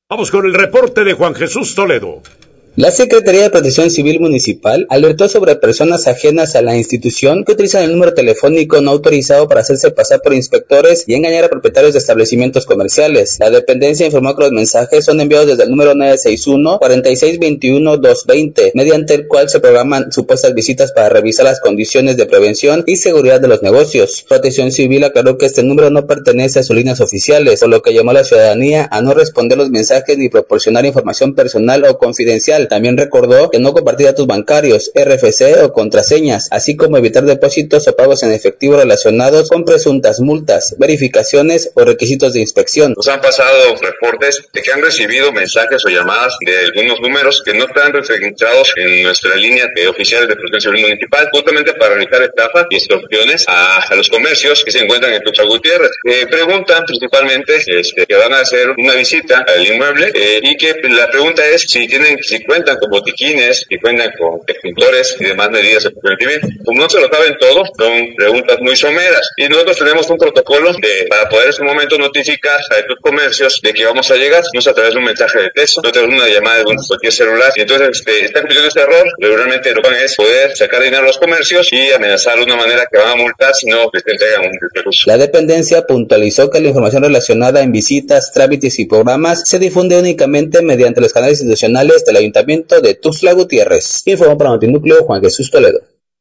Vamos con el reporte de Juan Jesús Toledo. La Secretaría de Protección Civil Municipal alertó sobre personas ajenas a la institución que utilizan el número telefónico no autorizado para hacerse pasar por inspectores y engañar a propietarios de establecimientos comerciales. La dependencia informó que los mensajes son enviados desde el número 961-4621-220, mediante el cual se programan supuestas visitas para revisar las condiciones de prevención y seguridad de los negocios. Protección Civil aclaró que este número no pertenece a sus líneas oficiales, por lo que llamó a la ciudadanía a no responder los mensajes ni proporcionar información personal o confidencial. También recordó que no compartir datos bancarios, RFC o contraseñas, así como evitar depósitos o pagos en efectivo relacionados con presuntas multas, verificaciones o requisitos de inspección. Nos han pasado reportes de que han recibido mensajes o llamadas de algunos números que no están registrados en nuestra línea de oficiales de Protección Civil Municipal, justamente para realizar estafas y extorsiones a los comercios que se encuentran en Tuxtla Gutiérrez. Preguntan principalmente que van a hacer una visita al inmueble y que la pregunta es si cuentan con botiquines, si cuentan con extintores y demás medidas de protección civil. Como no se lo saben todo, son preguntas muy someras. Y nosotros tenemos un protocolo para poder en su momento notificar a estos comercios de que vamos a llegar, no es a través de un mensaje de texto, no a través de una llamada de cualquier celular. Y entonces están cometiendo este error. Regularmente lo que van es poder sacar dinero a los comercios y amenazar de una manera que van a multar si no les entregan un recurso. La dependencia puntualizó que la información relacionada en visitas, trámites y programas se difunde únicamente mediante los canales institucionales del Ayuntamiento de Tuxtla Gutiérrez. Informó para Notinúcleo Juan Jesús Toledo.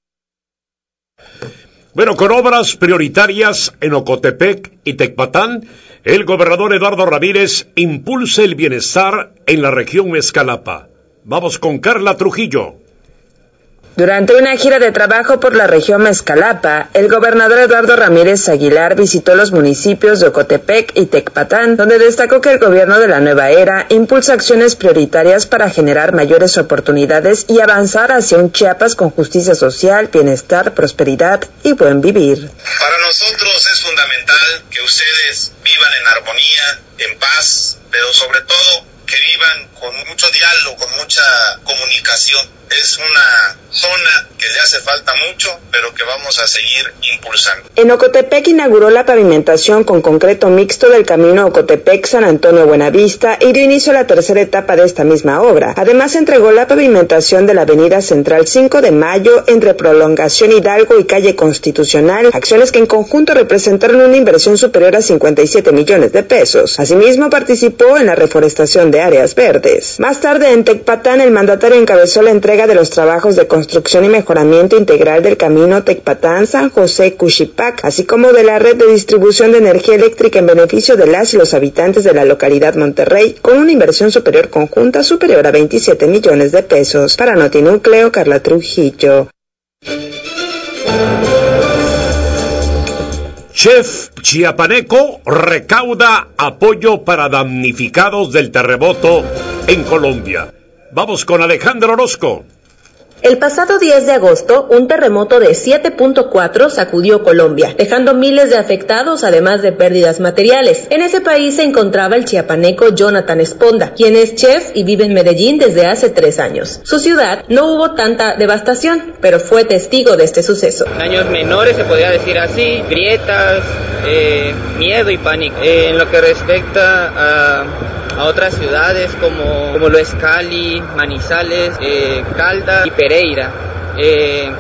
Bueno, con obras prioritarias en Ocotepec y Tecpatán, el gobernador Eduardo Ramírez impulsa el bienestar en la región Mezcalapa. Vamos con Carla Trujillo. Durante una gira de trabajo por la región Mezcalapa, el gobernador Eduardo Ramírez Aguilar visitó los municipios de Ocotepec y Tecpatán, donde destacó que el gobierno de la nueva era impulsa acciones prioritarias para generar mayores oportunidades y avanzar hacia un Chiapas con justicia social, bienestar, prosperidad y buen vivir. Para nosotros es fundamental que ustedes vivan en armonía, en paz, pero sobre todo que vivan con mucho diálogo, con mucha comunicación. Es una zona que le hace falta mucho, pero que vamos a seguir impulsando. En Ocotepec inauguró la pavimentación con concreto mixto del camino Ocotepec-San Antonio Buenavista y dio inicio a la tercera etapa de esta misma obra. Además entregó la pavimentación de la avenida Central 5 de Mayo entre Prolongación Hidalgo y Calle Constitucional, acciones que en conjunto representaron una inversión superior a 57 millones de pesos. Asimismo participó en la reforestación de áreas verdes. Más tarde en Tecpatán el mandatario encabezó la entrega de los trabajos de construcción y mejoramiento integral del camino Tecpatán-San José-Cuxipac, así como de la red de distribución de energía eléctrica en beneficio de las y los habitantes de la localidad Monterrey, con una inversión superior conjunta superior a 27 millones de pesos. Para Notinúcleo, Carla Trujillo. Chef chiapaneco recauda apoyo para damnificados del terremoto en Colombia. Vamos con Alejandro Orozco. El pasado 10 de agosto, un terremoto de 7.4 sacudió Colombia, dejando miles de afectados, además de pérdidas materiales. En ese país se encontraba el chiapaneco Jonathan Esponda, quien es chef y vive en Medellín desde hace 3 años. Su ciudad no hubo tanta devastación, pero fue testigo de este suceso. Daños menores, se podría decir así, grietas, miedo y pánico. En lo que respecta a otras ciudades como lo es Cali, Manizales, Caldas y Pereira.